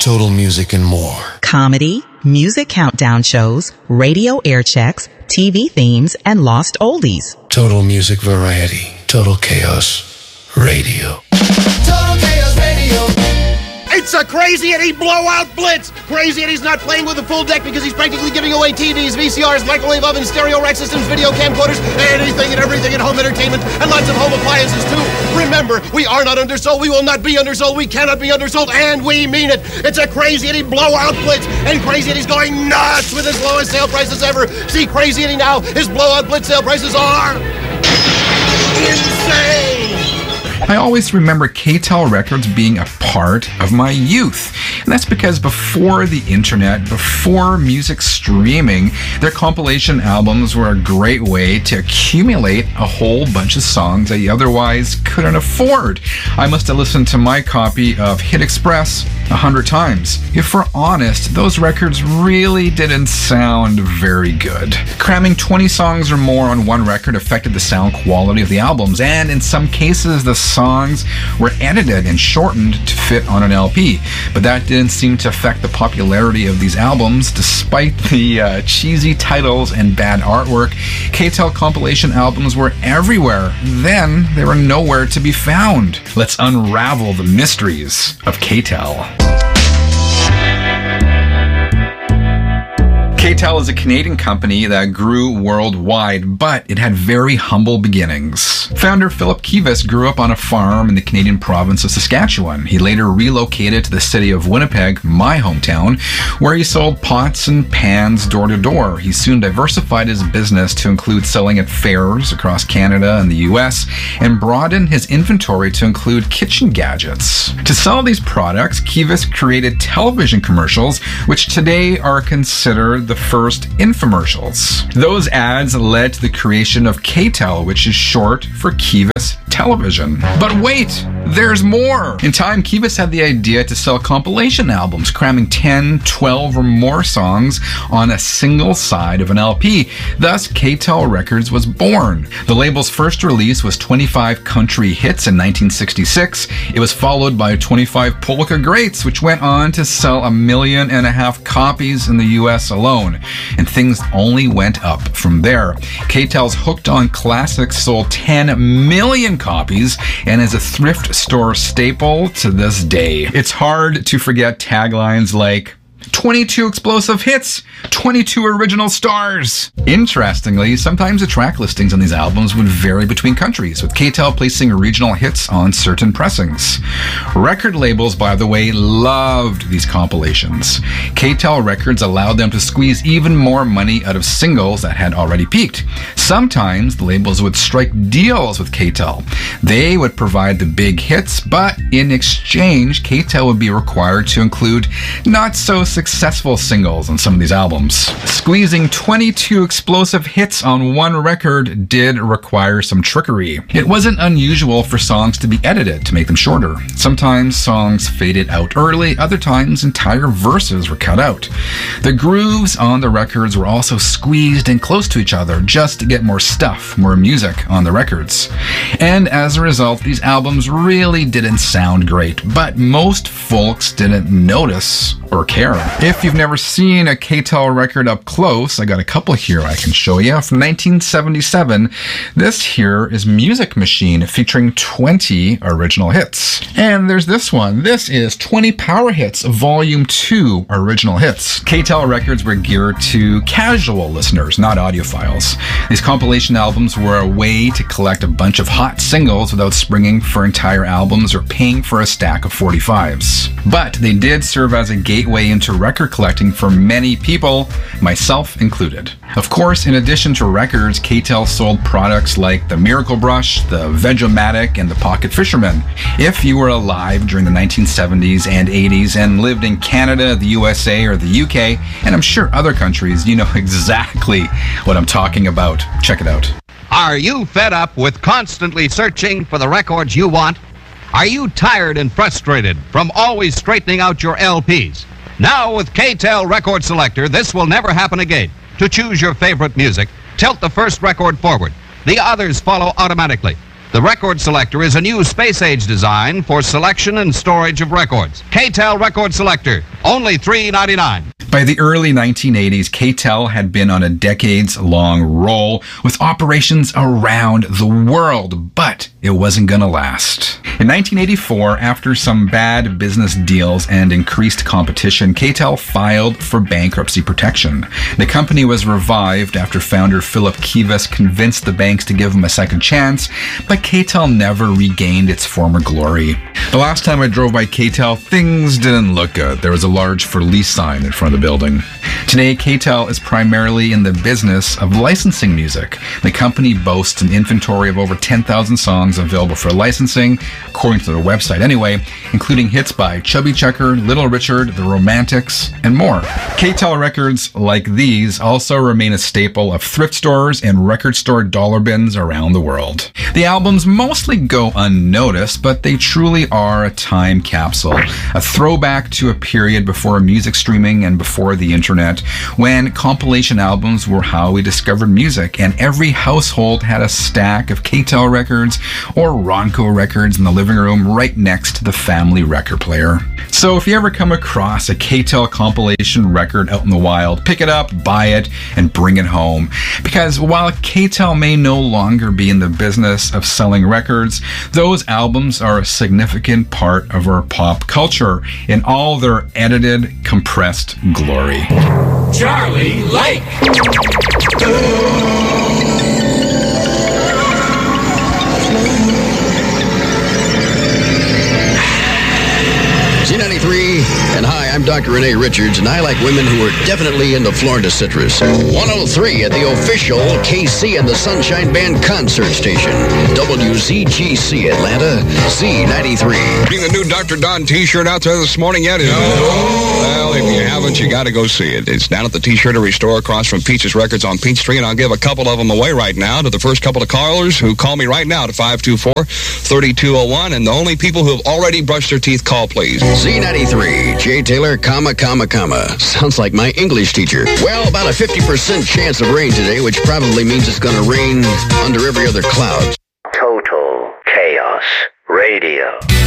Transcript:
Total Music and more. Comedy, music countdown shows, radio air checks, TV themes, and lost oldies. Total Music Variety. Total Chaos Radio. Total Chaos Radio. It's a Crazy Eddie blowout blitz! Crazy Eddie's not playing with a full deck because he's practically giving away TVs, VCRs, microwave ovens, stereo rack systems, video camcorders, anything and everything in home entertainment, and lots of home appliances too. Remember, we are not undersold, we will not be undersold, we cannot be undersold, and we mean it. It's a Crazy Eddie blowout blitz, and Crazy Eddie's going nuts with his lowest sale prices ever. See Crazy Eddie now, his blowout blitz sale prices are insane! I always remember K-Tel Records being a part of my youth. And that's because before the internet, before music streaming, their compilation albums were a great way to accumulate a whole bunch of songs that you otherwise couldn't afford. I must have listened to my copy of Hit Express 100 times. If we're honest, those records really didn't sound very good. Cramming 20 songs or more on one record affected the sound quality of the albums, and in some cases the songs were edited and shortened to fit on an LP. But that didn't seem to affect the popularity of these albums. Despite the cheesy titles and bad artwork, K-Tel compilation albums were everywhere. Then they were nowhere to be found. Let's unravel the mysteries of K-Tel. K-Tel is a Canadian company that grew worldwide, but it had very humble beginnings. Founder Philip Kivas grew up on a farm in the Canadian province of Saskatchewan. He later relocated to the city of Winnipeg, my hometown, where he sold pots and pans door to door. He soon diversified his business to include selling at fairs across Canada and the US, and broadened his inventory to include kitchen gadgets. To sell these products, Kivas created television commercials, which today are considered the first infomercials. Those ads led to the creation of K-Tel, which is short for Kivas Television. But wait, there's more! In time, Kivas had the idea to sell compilation albums, cramming 10, 12, or more songs on a single side of an LP. Thus, K-Tel Records was born. The label's first release was 25 Country Hits in 1966. It was followed by 25 Polka Greats, which went on to sell 1.5 million copies in the US alone. And things only went up from there. K-Tel's Hooked on Classics sold 10 million copies and is a thrift store staple to this day. It's hard to forget taglines like 22 explosive hits, 22 original stars. Interestingly, sometimes the track listings on these albums would vary between countries, with K-Tel placing regional hits on certain pressings. Record labels, by the way, loved these compilations. K-Tel Records allowed them to squeeze even more money out of singles that had already peaked. Sometimes the labels would strike deals with K-Tel. They would provide the big hits, but in exchange, K-Tel would be required to include not so successful singles on some of these albums. Squeezing 22 explosive hits on one record did require some trickery. It wasn't unusual for songs to be edited to make them shorter. Sometimes songs faded out early, other times entire verses were cut out. The grooves on the records were also squeezed in close to each other just to get more stuff, more music on the records. And as a result, these albums really didn't sound great, but most folks didn't notice or care. If you've never seen a K-Tel record up close, I got a couple here I can show you. From 1977, this here is Music Machine featuring 20 original hits. And there's this one. This is 20 Power Hits, Volume 2 Original Hits. K-Tel records were geared to casual listeners, not audiophiles. These compilation albums were a way to collect a bunch of hot singles without springing for entire albums or paying for a stack of 45s. But they did serve as a gateway into record collecting for many people, myself included. Of course, in addition to records, K-Tel sold products like the Miracle Brush, the Veg-O-Matic, and the Pocket Fisherman. If you were alive during the 1970s and 80s and lived in Canada, the USA, or the UK, and I'm sure other countries, you know exactly what I'm talking about. Check it out. Are you fed up with constantly searching for the records you want? Are you tired and frustrated from always straightening out your LPs? Now with K-Tel Record Selector, this will never happen again. To choose your favorite music, tilt the first record forward. The others follow automatically. The Record Selector is a new space-age design for selection and storage of records. K-Tel Record Selector, only $3.99. By the early 1980s, K-Tel had been on a decades-long roll with operations around the world, but it wasn't going to last. In 1984, after some bad business deals and increased competition, K-Tel filed for bankruptcy protection. The company was revived after founder Philip Kivas convinced the banks to give him a second chance, but K-Tel never regained its former glory. The last time I drove by K-Tel, things didn't look good. There was a large for lease sign in front of the building. Today, K-Tel is primarily in the business of licensing music. The company boasts an inventory of over 10,000 songs available for licensing, according to their website anyway, including hits by Chubby Checker, Little Richard, The Romantics, and more. K-Tel records like these also remain a staple of thrift stores and record store dollar bins around the world. The albums mostly go unnoticed, but they truly are a time capsule, a throwback to a period before music streaming and before the internet, when compilation albums were how we discovered music, and every household had a stack of K-Tel records or Ronco records in the living room right next to the family record player. So if you ever come across a K-Tel compilation record out in the wild, pick it up, buy it, and bring it home. Because while K-Tel may no longer be in the business of selling records, those albums are a significant part of our pop culture in all their edited, compressed glory. Charlie Lake. Z93, and hi, I'm Dr. Renee Richards, and I like women who are definitely into Florida citrus. 103 at the official KC and the Sunshine Band concert station. WZGC Atlanta, Z93. Seen the new Dr. Don t-shirt out there this morning yet? No. Well, if you haven't, you got to go see it. It's down at the T-Shirtery store across from Peaches Records on Peachtree, and I'll give a couple of them away right now to the first couple of callers who call me right now to 524-3201, and the only people who have already brushed their teeth, call please. Z93, Jay Taylor, comma. Sounds like my English teacher. Well, about a 50% chance of rain today, which probably means it's going to rain under every other cloud. Total Chaos Radio.